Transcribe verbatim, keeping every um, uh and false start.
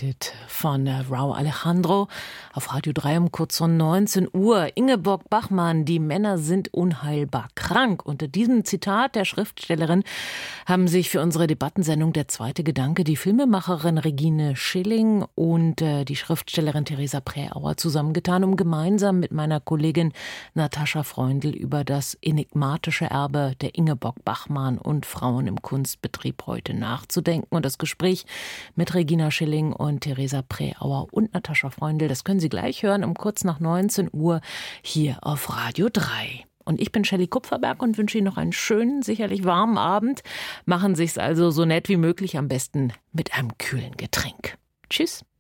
begleitet von Rauw Alejandro auf Radio drei um kurz vor neunzehn Uhr. Ingeborg Bachmann, die Männer sind unheilbar krank. Unter diesem Zitat der Schriftstellerin haben sich für unsere Debattensendung Der zweite Gedanke die Filmemacherin Regine Schilling und äh, die Schriftstellerin Theresa Präauer zusammengetan, um gemeinsam mit meiner Kollegin Natascha Freundl über das enigmatische Erbe der Ingeborg Bachmann und Frauen im Kunstbetrieb heute nachzudenken. Und das Gespräch mit Regina Schilling und Theresa Präauer und Natascha Freundl, das können Sie gleich hören um kurz nach neunzehn Uhr hier auf Radio drei. Und ich bin Shelley Kupferberg und wünsche Ihnen noch einen schönen, sicherlich warmen Abend. Machen Sie es also so nett wie möglich, am besten mit einem kühlen Getränk. Tschüss.